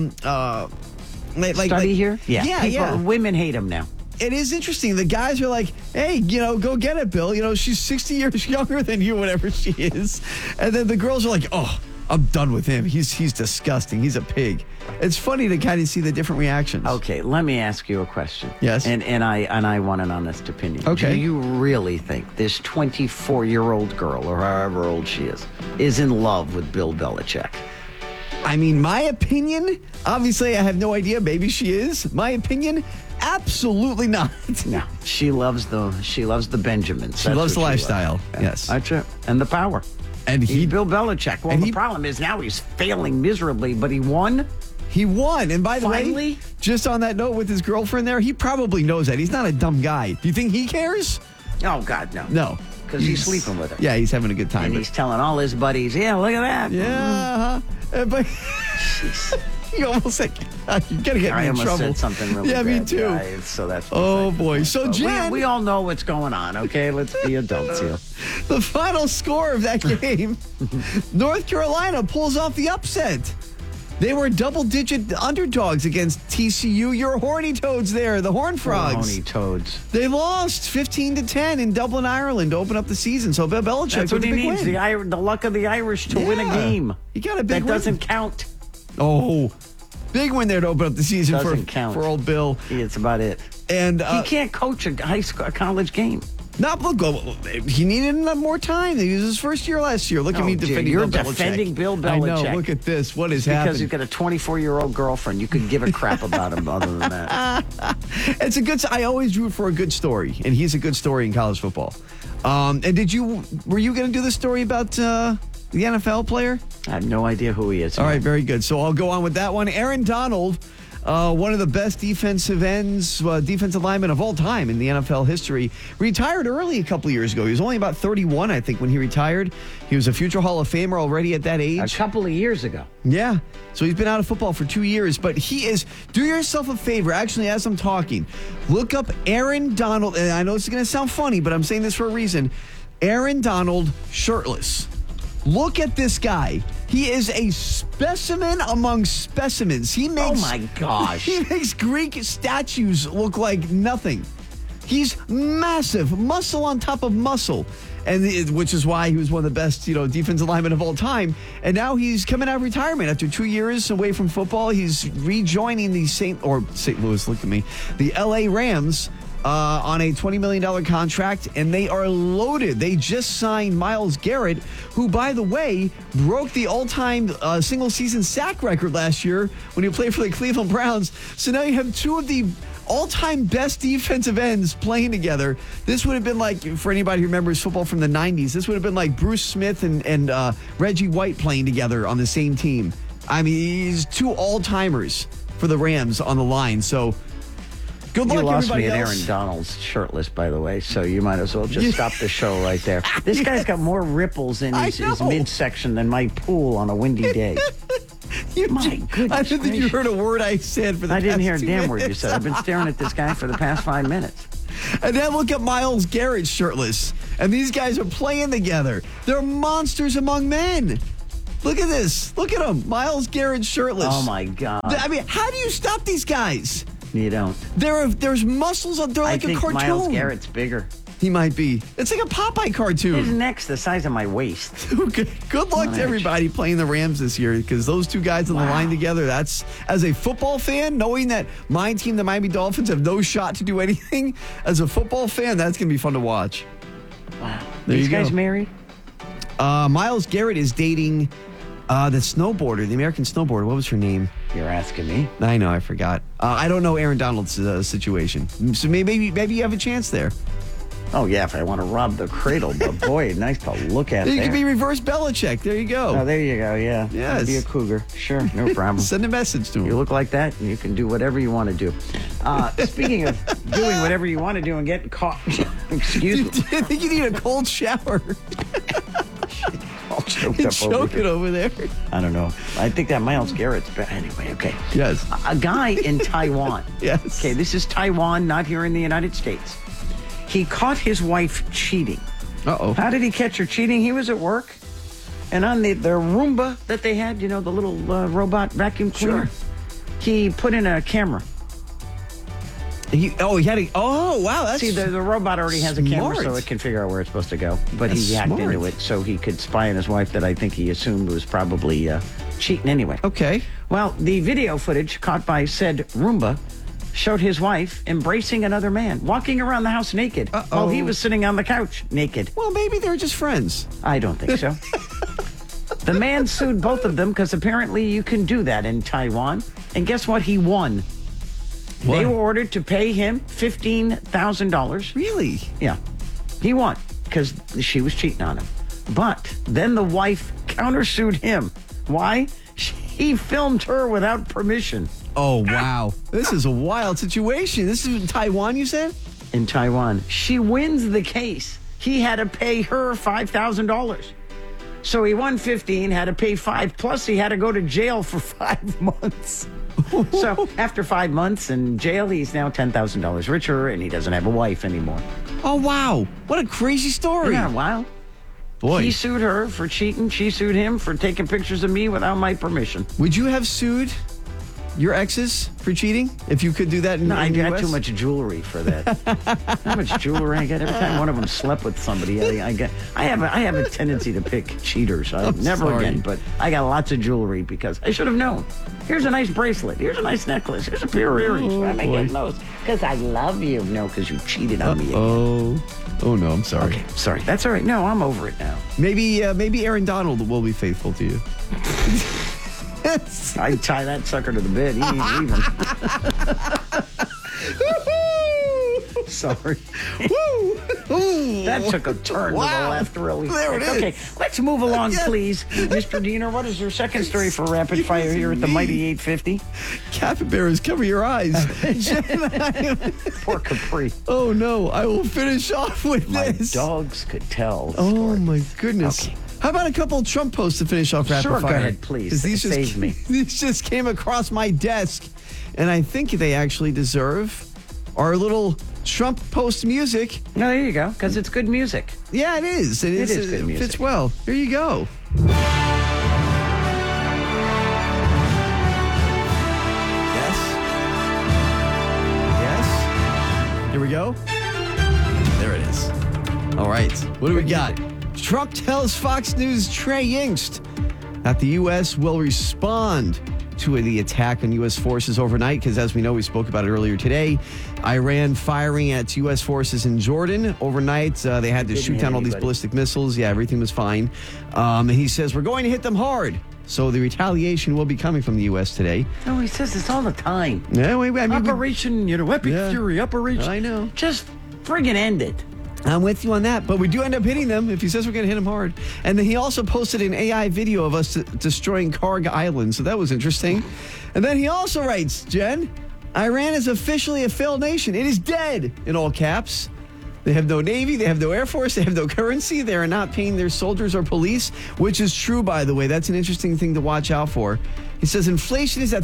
study here. Yeah. Women hate him now. It is interesting. The guys are like, hey, go get it, Bill. She's 60 years younger than you, whatever she is. And then the girls are like, oh, I'm done with him. He's disgusting. He's a pig. It's funny to kind of see the different reactions. Okay, let me ask you a question. Yes. And I want an honest opinion. Okay. Do you really think this 24-year-old girl, or however old she is in love with Bill Belichick? I mean, my opinion, obviously I have no idea. Maybe she is. My opinion, absolutely not. No, she loves the Benjamins. She loves the lifestyle. Yes. That's it. And the power. And he's Bill Belichick. Well, the problem is now he's failing miserably, but he won. He won. And by the Finally? way, just on that note with his girlfriend there, he probably knows that. He's not a dumb guy. Do you think he cares? Oh, God, no. No. Because he's sleeping with her. Yeah, he's having a good time. And he's telling all his buddies, yeah, look at that. Yeah. But you almost said, you're going to get me in trouble. I almost said something really bad. Me too. Yeah, so that's oh, boy. So, Jen. We all know what's going on, okay? Let's be adults here. The final score of that game, North Carolina pulls off the upset. They were double-digit underdogs against TCU. Your Horny Toads there, the Horned Frogs. Horny Toads. They lost 15-10 in Dublin, Ireland to open up the season. So Bill Belichick That's what with he a big needs, win. the luck of the Irish to win a game. He got a big win. That doesn't count. Oh, big win there to open up the season for old Bill. Yeah, it's about it. And he can't coach a college game. He needed more time. He was his first year last year. Look at me defending Bill Belichick. You're defending Bill Belichick. I know. Look at this. What is happening? Because you've got a 24-year-old girlfriend. You could give a crap about him other than that. It's a good. I always root for a good story, and he's a good story in college football. And were you going to do the story about the NFL player? I have no idea who he is. All right, very good. So I'll go on with that one. Aaron Donald. One of the best defensive linemen of all time in the NFL history, retired early a couple of years ago. He was only about 31, I think, when he retired. He was a future Hall of Famer already at that age. A couple of years ago. Yeah. So he's been out of football for 2 years, but he is. Do yourself a favor, actually, as I'm talking, look up Aaron Donald. And I know this is going to sound funny, but I'm saying this for a reason. Aaron Donald shirtless. Look at this guy. He is a specimen among specimens. He makes, oh my gosh. He makes Greek statues look like nothing. He's massive, muscle on top of muscle, and which is why he was one of the best, defensive linemen of all time. And now he's coming out of retirement after 2 years away from football. He's rejoining the St. Louis. Look at me, the L.A. Rams. on a $20 million contract, and they are loaded. They just signed Myles Garrett, who, by the way, broke the all-time single-season sack record last year when he played for the Cleveland Browns. So now you have two of the all-time best defensive ends playing together. This would have been like, for anybody who remembers football from the 90s, this would have been like Bruce Smith and Reggie White playing together on the same team. I mean, he's two all-timers for the Rams on the line. So good luck, you lost everybody me at else. Aaron Donald's shirtless, by the way, so you might as well just stop the show right there. This guy's got more ripples in his midsection than my pool on a windy day. My goodness. I didn't think you heard a word I said for the I didn't past hear a 2 damn word you minutes. said. I've been staring at this guy for the past 5 minutes. And then look at Myles Garrett shirtless. And these guys are playing together. They're monsters among men. Look at this. Look at them. Myles Garrett shirtless. Oh, my God. I mean, how do you stop these guys? You don't. There's muscles on. They're like a cartoon. Myles Garrett's bigger. He might be. It's like a Popeye cartoon. His neck's the size of my waist. Okay. Good luck to everybody playing the Rams this year, because those two guys on the line together, that's, as a football fan, knowing that my team, the Miami Dolphins, have no shot to do anything, as a football fan, that's going to be fun to watch. Wow. There These you go. guys married? Myles Garrett is dating the snowboarder, the American snowboarder. What was her name? You're asking me. I know, I forgot. I don't know Aaron Donald's situation. So maybe you have a chance there. Oh, yeah, if I want to rob the cradle. But, boy, nice to look at You there. could be reverse Belichick. There you go. Oh, there you go, yeah. Yes. Be a cougar. Sure, no problem. Send a message to him. You look like that, and you can do whatever you want to do. Speaking of doing whatever you want to do and getting caught, excuse me. I think you need a cold shower. All choked You're up choking over there. I don't know. I think that Myles Garrett's bad. Anyway, okay. Yes. A guy in Taiwan. Yes. Okay, this is Taiwan, not here in the United States. He caught his wife cheating. Uh-oh. How did he catch her cheating? He was at work, and on the Roomba that they had, you know, the little robot vacuum cleaner, he put in a camera. He had a... Oh, wow, that's See, the robot already has a camera, smart. so it can figure out where it's supposed to go. But he That's hacked smart. into it so he could spy on his wife that I think he assumed was probably cheating anyway. Okay. Well, the video footage caught by said Roomba showed his wife embracing another man, walking around the house naked, while he was sitting on the couch naked. Well, maybe they're just friends. I don't think so. The man sued both of them because apparently you can do that in Taiwan. And guess what? He won. What? They were ordered to pay him $15,000. Really? Yeah. He won because she was cheating on him. But then the wife countersued him. Why? He filmed her without permission. Oh, wow. This is a wild situation. This is in Taiwan, you said? In Taiwan. She wins the case. He had to pay her $5,000. So he won 15, had to pay 5, plus he had to go to jail for 5 months. So after 5 months in jail, he's now $10,000 richer, and he doesn't have a wife anymore. Oh, wow. What a crazy story. Yeah, wow. Boy. He sued her for cheating. She sued him for taking pictures of me without my permission. Would you have sued your exes for cheating if you could do that in No, the I got US? too much jewelry for that. How much jewelry I got? Every time one of them slept with somebody, I have a tendency to pick cheaters. Never sorry. again, but I got lots of jewelry because I should have known. Here's a nice bracelet. Here's a nice necklace. Here's a pair of earrings. Why am I getting those? Because I love you. No, because you cheated on me again. Oh, no, I'm sorry. Okay, sorry. That's all right. No, I'm over it now. Maybe Aaron Donald will be faithful to you. I'd tie that sucker to the bed. He ain't even. Sorry. Woo! That took a turn to the left really There quick. it is. Okay, let's move along, Yes. please. Mr. Diener, what is your second story for Rapid Fire here at the Mighty 850? Capybaras, cover your eyes. Poor Capri. Oh, no. I will finish off with My this. dogs could tell. Oh, my goodness. Okay. How about a couple of Trump posts to finish off Rapid Sure, Fire? go ahead, please. 'Cause these Save me. These just came across my desk, and I think they actually deserve our little Trump post music. No, there you go, because it's good music. Yeah, it is. It is good music. fits well. Here you go. Yes. Here we go. There it is. All right. What do we got? Trump tells Fox News' Trey Yingst that the U.S. will respond to the attack on U.S. forces overnight because, as we know, we spoke about it earlier today, Iran firing at U.S. forces in Jordan overnight. They had to shoot down all these ballistic missiles. Yeah, everything was fine. And he says, we're going to hit them hard. So the retaliation will be coming from the U.S. today. No, he says this all the time. Yeah, Operation, Epic Fury, Operation. I know. Just friggin' end it. I'm with you on that, but we do end up hitting them if he says we're going to hit them hard. And then he also posted an AI video of us destroying Karg Island, so that was interesting. And then he also writes, Jen, Iran is officially a failed nation. It is dead, in all caps. They have no Navy, they have no Air Force, they have no currency, they are not paying their soldiers or police, which is true, by the way. That's an interesting thing to watch out for. He says inflation is at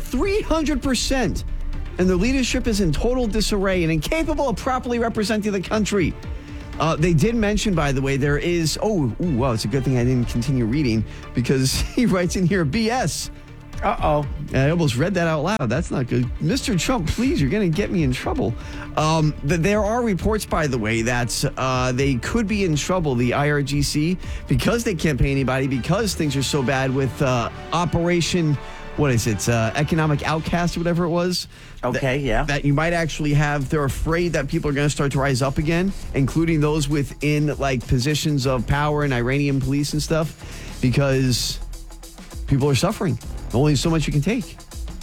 300%, and their leadership is in total disarray and incapable of properly representing the country. They did mention, by the way, there is... wow, it's a good thing I didn't continue reading, because he writes in here, BS. Uh-oh. I almost read that out loud. That's not good. Mr. Trump, please, you're going to get me in trouble. There are reports, by the way, that they could be in trouble, the IRGC, because they can't pay anybody, because things are so bad with Operation, what is it, Economic Outcast or whatever it was. Okay, That you might actually have, they're afraid that people are going to start to rise up again, including those within, like, positions of power in Iranian police and stuff, because people are suffering. Only so much you can take.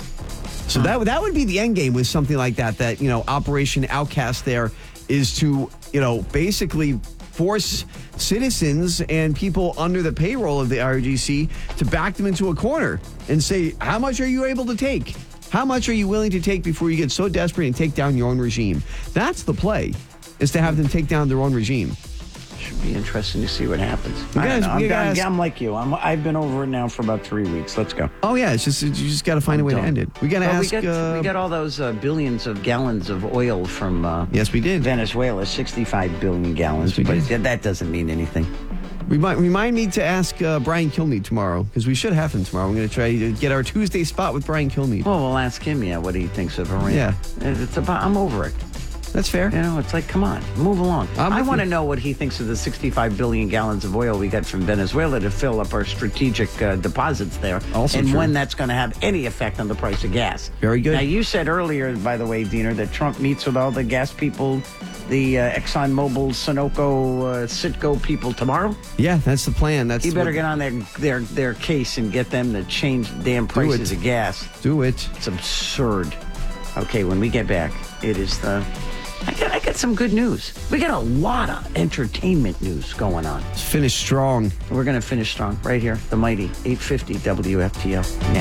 So that would be the end game with something like that, Operation Outcast there is to, basically force citizens and people under the payroll of the IRGC to back them into a corner and say, how much are you able to take? How much are you willing to take before you get so desperate and take down your own regime? That's the play, is to have them take down their own regime. Should be interesting to see what happens. I'm like you. I've been over it now for about 3 weeks. Let's go. Oh yeah, it's just you just got to find a way to end it. We got to ask. We got all those billions of gallons of oil from. Yes, we did. Venezuela, 65 billion gallons. Yes, but that doesn't mean anything. Remind me to ask Brian Kilmeade tomorrow, because we should have him tomorrow. I'm going to try to get our Tuesday spot with Brian Kilmeade. Well, we'll ask him. What he thinks of Iran. Yeah, I'm over it. That's fair. It's like, come on, move along. I want to know what he thinks of the 65 billion gallons of oil we got from Venezuela to fill up our strategic deposits there. Also and true. when that's going to have any effect on the price of gas. Very good. Now, you said earlier, by the way, Diener, that Trump meets with all the gas people, the ExxonMobil, Sunoco, Citgo people tomorrow? Yeah, that's the plan. He better get on their case and get them to change the damn prices of gas. Do it. It's absurd. Okay, when we get back, it is the... I got some good news. We got a lot of entertainment news going on. Let's finish strong. We're going to finish strong right here. The mighty 850 WFTL.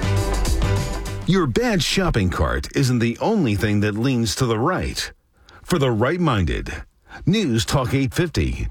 Next. Your bad shopping cart isn't the only thing that leans to the right. For the right-minded, News Talk 850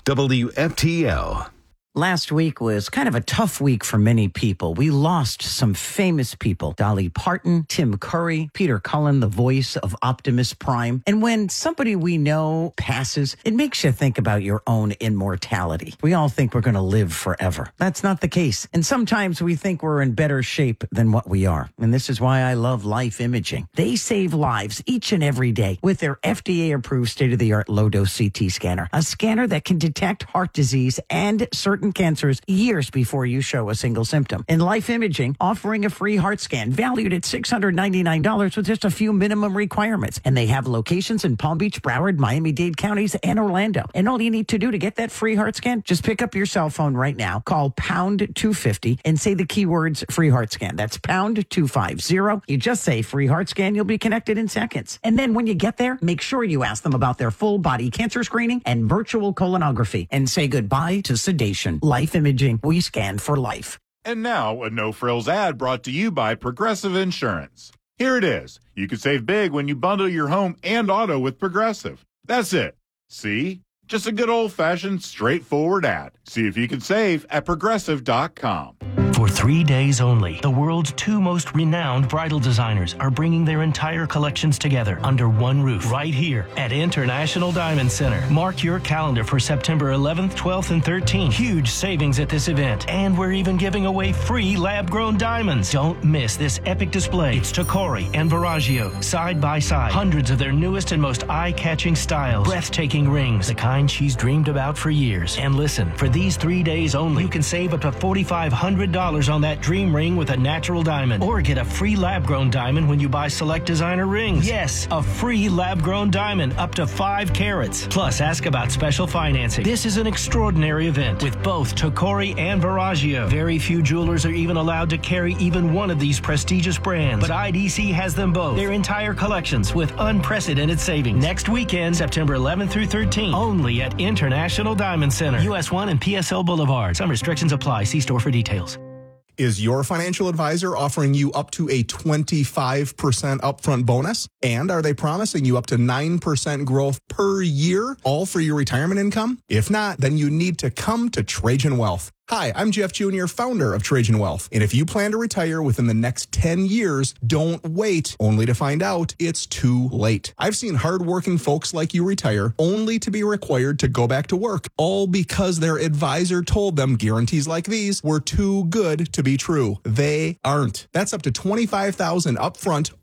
WFTL. Last week was kind of a tough week for many people. We lost some famous people. Dolly Parton, Tim Curry, Peter Cullen, the voice of Optimus Prime. And when somebody we know passes, it makes you think about your own immortality. We all think we're going to live forever. That's not the case. And sometimes we think we're in better shape than what we are. And this is why I love Life Imaging. They save lives each and every day with their FDA-approved state-of-the-art low-dose CT scanner. A scanner that can detect heart disease and certain cancers years before you show a single symptom. And Life Imaging offering a free heart scan valued at $699 with just a few minimum requirements. And they have locations in Palm Beach, Broward, Miami-Dade counties, and Orlando. And all you need to do to get that free heart scan, just pick up your cell phone right now, call pound 250 and say the keywords free heart scan. That's pound 250. You just say free heart scan, you'll be connected in seconds. And then when you get there, make sure you ask them about their full body cancer screening and virtual colonography and say goodbye to sedation. Life Imaging, we scan for life. And now, a no-frills ad brought to you by Progressive Insurance. Here it is. You can save big when you bundle your home and auto with Progressive. That's it. See? Just a good old-fashioned, straightforward ad. See if you can save at Progressive.com. For 3 days only, the world's two most renowned bridal designers are bringing their entire collections together under one roof right here at International Diamond Center. Mark your calendar for September 11th, 12th, and 13th. Huge savings at this event. And we're even giving away free lab-grown diamonds. Don't miss this epic display. It's Tacori and Verragio, side by side. Hundreds of their newest and most eye-catching styles. Breathtaking rings, the kind she's dreamed about for years. And listen, for these 3 days only, you can save up to $4,500 $100 on that dream ring with a natural diamond. Or get a free lab-grown diamond when you buy select designer rings. Yes, a free lab-grown diamond up to 5 carats. Plus, ask about special financing. This is an extraordinary event with both Tocori and Verragio. Very few jewelers are even allowed to carry even one of these prestigious brands, but IDC has them both. Their entire collections with unprecedented savings. Next weekend, September 11th through 13th, only at International Diamond Center, US 1 and PSL Boulevard. Some restrictions apply. See store for details. Is your financial advisor offering you up to a 25% upfront bonus? And are they promising you up to 9% growth per year, all for your retirement income? If not, then you need to come to Trajan Wealth. Hi, I'm Jeff Jr., founder of Trajan Wealth. And if you plan to retire within the next 10 years, don't wait only to find out it's too late. I've seen hardworking folks like you retire only to be required to go back to work, all because their advisor told them guarantees like these were too good to be true. They aren't. That's up to $25,000 upfront